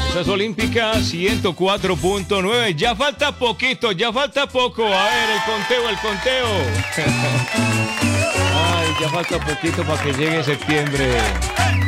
Fuerzas Olímpicas 104.9. Ya falta poquito, ya falta poco. A ver, el conteo. Ay, ya falta poquito para que llegue septiembre.